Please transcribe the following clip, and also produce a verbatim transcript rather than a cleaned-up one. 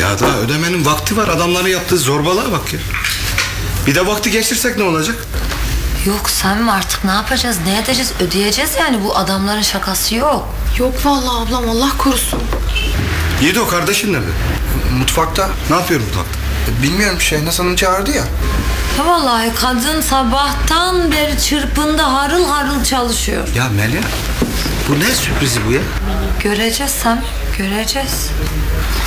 Ya daha ödemenin vakti var. Adamların yaptığı zorbalığa bak ya. Bir de vakti geçirsek ne olacak? Yok Samim, artık ne yapacağız, ne edeceğiz? Ödeyeceğiz yani, bu adamların şakası yok. Yok vallahi ablam, Allah korusun. Yiğido, kardeşin nerede? Mutfakta. Ne yapıyor mutfakta? Bilmiyorum, Şehnaz Hanım çağırdı ya. Ya vallahi kadın sabahtan beri çırpındı, harıl harıl çalışıyor. Ya Melia, bu ne sürprizi bu ya? Göreceğiz Samim, göreceğiz.